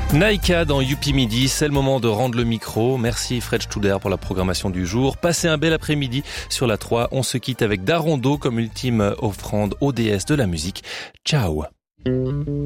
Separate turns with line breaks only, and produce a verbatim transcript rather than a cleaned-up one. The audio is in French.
Naïka dans Youpi Midi, c'est le moment de rendre le micro. Merci Fred Studer pour la programmation du jour. Passez un bel après-midi sur la trois. On se quitte avec Darondo comme ultime offrande aux déesses de la musique. Ciao.